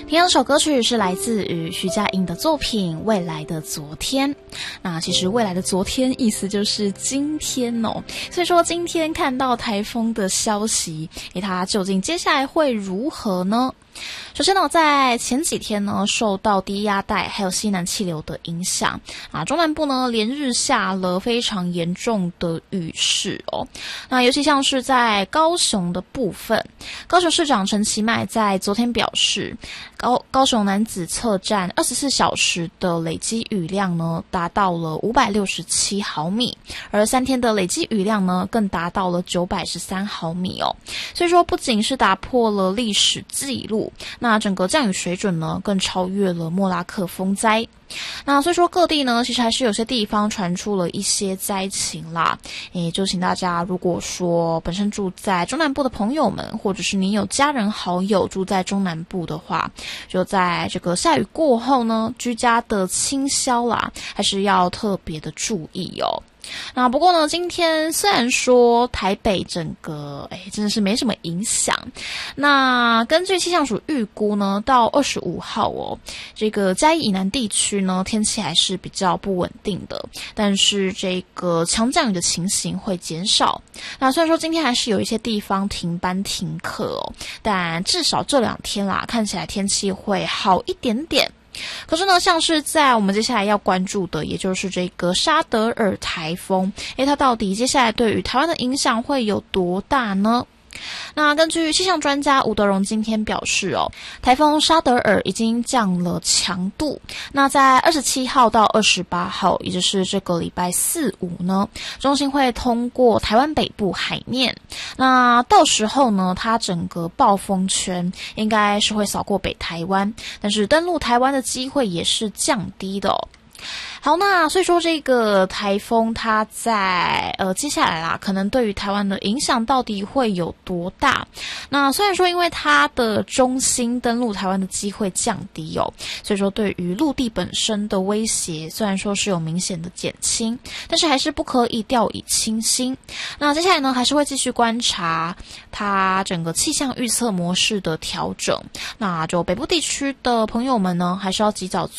听这首歌曲是来自于徐佳莹的作品《未来的昨天》。那其实未来的昨天意思就是今天哦，所以说今天看到台风的消息，它究竟接下来会如何呢？首先呢，在前几天呢，受到低压带还有西南气流的影响中南部呢连日下了非常严重的雨势哦。那尤其像是在高雄的部分，高雄市长陈其迈在昨天表示，高雄楠梓侧站24小时的累积雨量呢达到了567毫米，而3天的累积雨量呢更达到了913毫米哦。所以说不仅是打破了历史记录，那整个降雨水准呢更超越了莫拉克风灾。那所以说各地呢其实还是有些地方传出了一些灾情啦，就请大家如果说本身住在中南部的朋友们，或者是你有家人好友住在中南部的话，就在这个下雨过后呢，居家的清消啦还是要特别的注意哦。那不过呢，今天虽然说台北整个真的是没什么影响，那根据气象署预估呢，到25号哦，这个嘉义以南地区呢天气还是比较不稳定的，但是这个强降雨的情形会减少。那虽然说今天还是有一些地方停班停课哦，但至少这2天啦，看起来天气会好一点点。可是呢，像是在我们接下来要关注的，也就是这个沙德尔台风，它到底接下来对于台湾的影响会有多大呢？那根据气象专家吴德荣今天表示哦，台风沙德尔已经降了强度。那在27号到28号，也就是这个礼拜4、5呢，中心会通过台湾北部海面。那到时候呢，它整个暴风圈应该是会扫过北台湾，但是登陆台湾的机会也是降低的哦。好，那所以说这个台风它在接下来啦，可能对于台湾的影响到底会有多大？那虽然说因为它的中心登陆台湾的机会降低哦，所以说对于陆地本身的威胁虽然说是有明显的减轻，但是还是不可以掉以轻心。那接下来呢，还是会继续观察它整个气象预测模式的调整。那就北部地区的朋友们呢，还是要及早